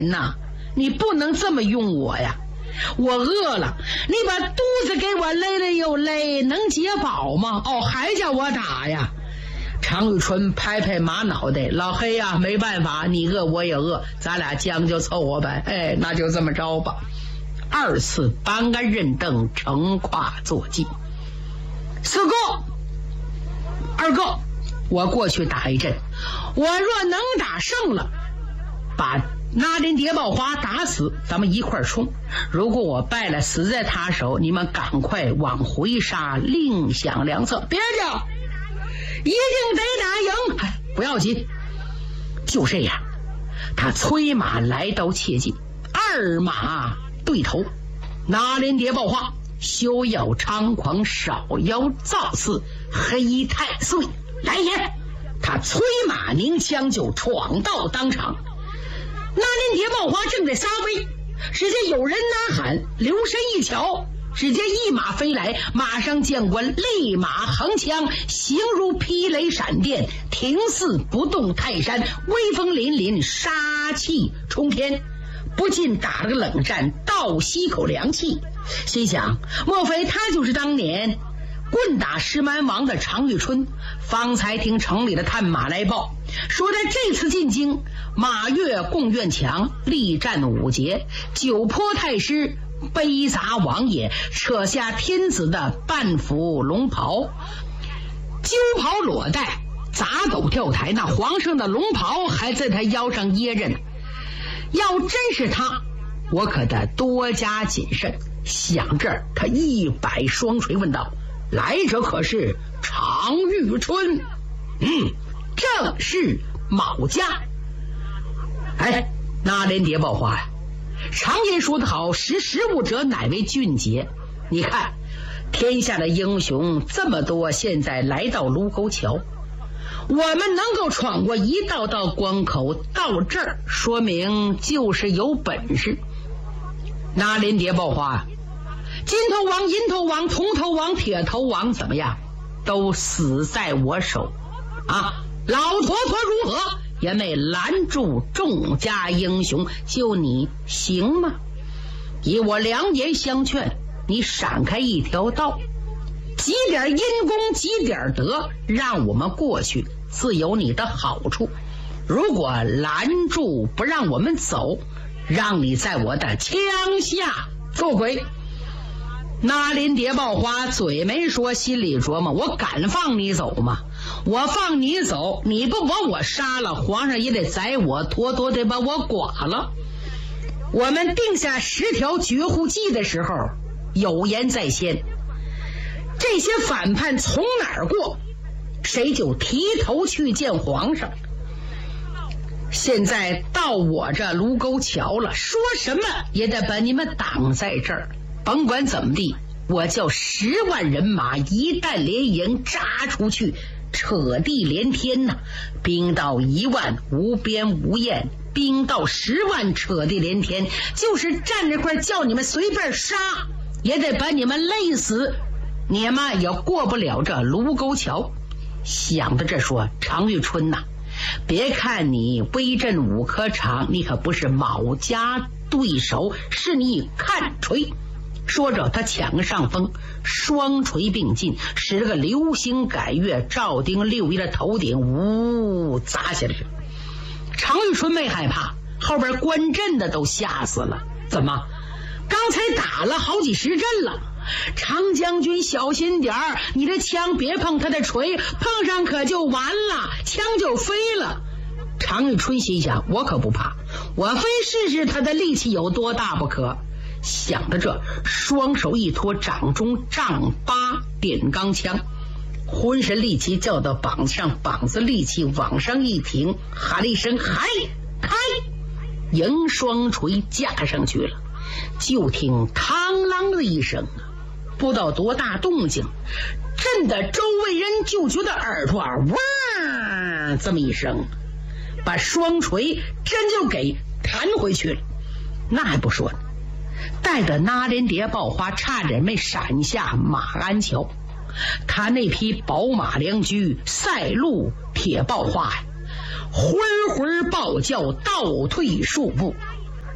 呐，你不能这么用我呀！我饿了，你把肚子给我勒了又勒，能解饱吗？哦，还叫我打呀！常玉春拍拍马脑袋，老黑呀，没办法，你饿我也饿，咱俩将就凑合呗。哎，那就这么着吧。二次搬鞍认凳，乘胯坐骑。四哥，二哥，我过去打一阵，我若能打胜了，把那林谍报花打死，咱们一块冲。如果我败了，死在他手，你们赶快往回杀，另想良策。别着，一定得打赢。哎，不要紧。就这样，他催马来到切近，二马对头。那林谍报花，休要猖狂，少要造次，黑太岁来也！他催马拧枪就闯到当场。那林谍报花正在撒飞，只见有人呐喊，留神一瞧，只见一马飞来，马上将官立马横枪，形如霹雷闪电，停似不动泰山，威风凛凛，杀气冲天。不禁打了个冷战，倒吸口凉气，心想莫非他就是当年棍打石蛮王的常遇春？方才听城里的探马来报，说在这次进京，马越共院墙力战5节，九坡太师背砸王爷，扯下天子的半幅龙袍，揪袍裸带，砸斗跳台，那皇上的龙袍还在他腰上掖着呢。要真是他，我可得多加谨慎。想这儿，他一摆双锤问道：来者可是常遇春？正是卯家。哎，那连谍报花呀，常言说得好，识时务者乃为俊杰。你看天下的英雄这么多，现在来到卢沟桥，我们能够闯过一道道关口到这儿，说明就是有本事。那连谍报花，金头王、银头王、铜头王、铁头王怎么样，都死在我手啊！老坨坨如何也没拦住众家英雄，就你行吗？以我良言相劝，你闪开一条道，积点因功，积点德，让我们过去，自有你的好处。如果拦住不让我们走，让你在我的枪下做鬼。那林谍报花嘴没说，心里琢磨，我敢放你走吗？我放你走，你不把我杀了，皇上也得宰我，妥妥得把我剐了。我们定下10条绝户计的时候，有言在先，这些反叛从哪儿过，谁就提头去见皇上。现在到我这卢沟桥了，说什么也得把你们挡在这儿。甭管怎么地，我叫10万人马一旦连营扎出去，扯地连天呐！兵到1万无边无厌，兵到10万扯地连天，就是站这块叫你们随便杀，也得把你们累死，你们也过不了这卢沟桥。想到这说，常遇春呐，别看你威震5颗场，你可不是卯家对手，是你看锤。说着他抢个上风，双锤并进，使了个流星改月，照丁6爷的头顶呜砸下来。常遇春没害怕，后边观阵的都吓死了。怎么刚才打了好几10阵了？常将军小心点儿，你的枪别碰他的锤，碰上可就完了，枪就飞了。常遇春心想，我可不怕，我非试试他的力气有多大不可。想到这，双手一托掌中丈8点钢枪，浑身力气叫到膀子上，膀子力气往上一挺，喊了一声嗨开，迎双锤架上去了。就听嘡啷的一声，不知道多大动静，震得周围人就觉得耳朵哇这么一声，把双锤真就给弹回去了。那还不说呢，带着那连谍报花差点没闪下马鞍桥。他那匹宝马良驹赛路铁豹花呀，浑浑暴叫，倒退数步，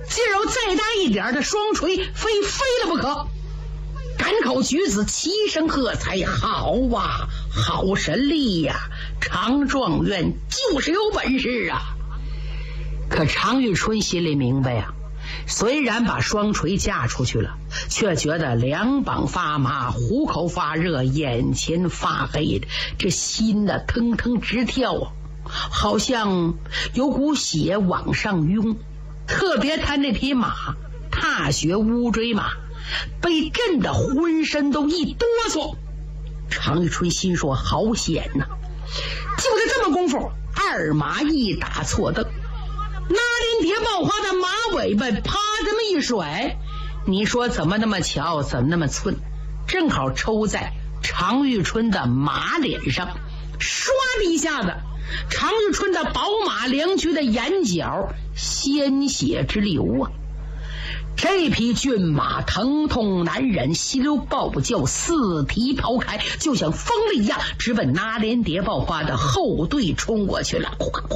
今有再大一点的双锤，非了不可。赶口举子齐声喝彩：好啊，好神力呀！常状元就是有本事啊！可常遇春心里明白呀，虽然把双锤架出去了，却觉得两膀发麻，虎口发热，眼前发黑的，这心呢腾腾直跳啊，好像有股血往上涌。特别他那匹马踏雪乌骓马，被震得浑身都一哆嗦。常遇春心说：好险呐！就在这么功夫，二马一打错蹬，那连蝶爆花的马尾巴啪这么一甩，你说怎么那么巧，怎么那么寸，正好抽在常遇春的马脸上，唰的一下子，常遇春的宝马良驹的眼角鲜血直流啊！这匹骏马疼痛难忍，犀流暴叫，四蹄抛开，就像风了一样，直奔拿连蝶爆花的后队冲过去了。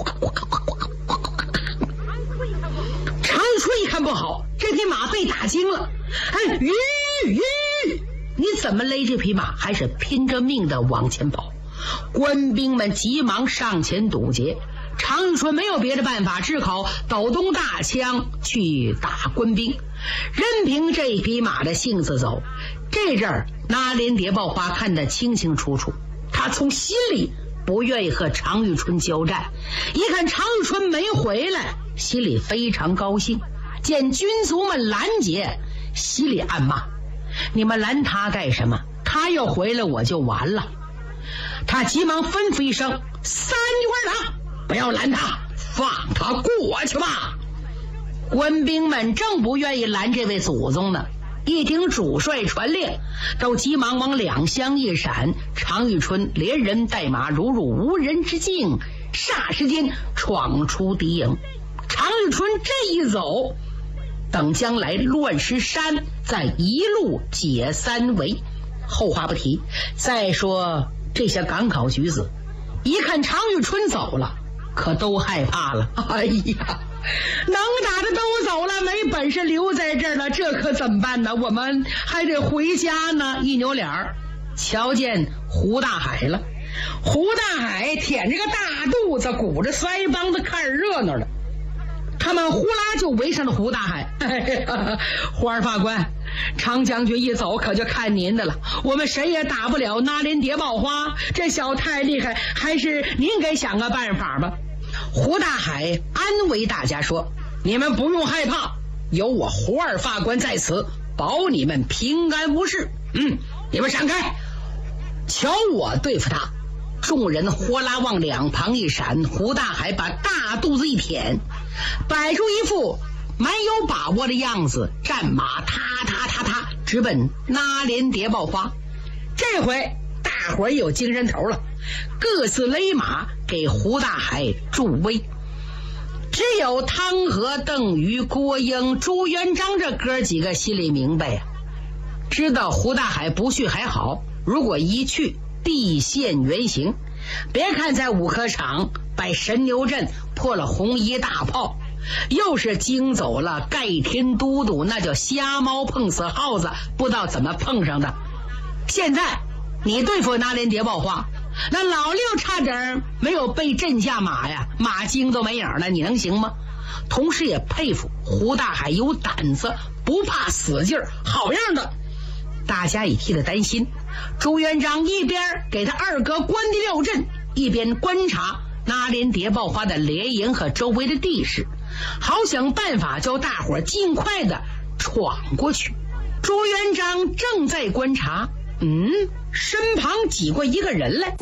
常遇春一看不好，这匹马被打惊了。哎，你怎么勒这匹马？还是拼着命的往前跑。官兵们急忙上前堵截，常遇春没有别的办法，只好抖动大枪去打官兵，任凭这匹马的性子走。这阵儿拿连蝶爆花看得清清楚楚，他从心里不愿意和常遇春交战，一看常遇春没回来，心里非常高兴。见军卒们拦截，心里暗骂：你们拦他干什么？他要回来我就完了。他急忙吩咐一声：三军长，不要拦他，放他过去吧。官兵们正不愿意拦这位祖宗呢，一听主帅传令，都急忙往两厢一闪。常遇春连人带马如入无人之境，霎时间闯出敌营。常遇春这一走，等将来乱石山再一路解三围。后话不提，再说这些赶考举子一看常遇春走了，可都害怕了。哎呀，能打的都走了，没本事留在这儿了，这可怎么办呢？我们还得回家呢。一扭脸儿，瞧见胡大海了。胡大海舔着个大肚子，鼓着腮帮子看热闹了。他们呼啦就围上了胡大海。哎呀，胡二法官，常将军一走可就看您的了，我们谁也打不了拿连蝶爆花，这小太厉害，还是您给想个办法吧。胡大海安慰大家说：你们不用害怕，有我胡二法官在此，保你们平安无事。你们闪开，瞧我对付他。众人呼啦往两旁一闪，胡大海把大肚子一舔，摆出一副蛮有把握的样子，战马踏直奔拿连蝶爆花。这回大伙儿有精神头了，各自勒马给胡大海助威。只有汤和、邓禹、郭英、朱元璋这哥几个心里明白呀，知道胡大海不去还好，如果一去必现原形。别看在五科场摆神牛阵，破了红衣大炮，又是惊走了盖天都督，那叫瞎猫碰死耗子，不知道怎么碰上的。现在你对付拿连蝶爆花，那老六差点没有被震下马呀，马精都没影了，你能行吗？同时也佩服胡大海有胆子，不怕死劲儿，好样的。大家也替他担心。朱元璋一边给他二哥关帝料阵，一边观察拿连蝶爆花的连营和周围的地势，好想办法叫大伙尽快的闯过去。朱元璋正在观察，身旁挤过一个人来。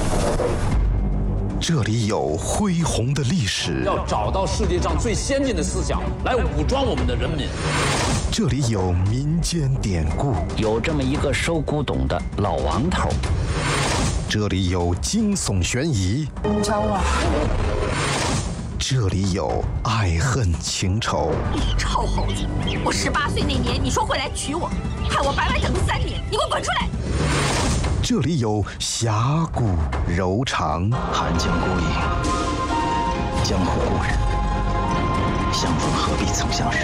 这里有恢宏的历史， 要找到世界上最先进的思想来武装我们的人民。 这里有民间典故， 有这么一个收古董的老王头。 这里有惊悚悬疑， 找我。 这里有爱恨情仇。 你臭猴子！我18岁那年你说会来娶我，害我白白等了3年，你给我滚出来！ 这里有侠骨柔肠， 寒江孤影，江湖故人，相逢何必曾相识。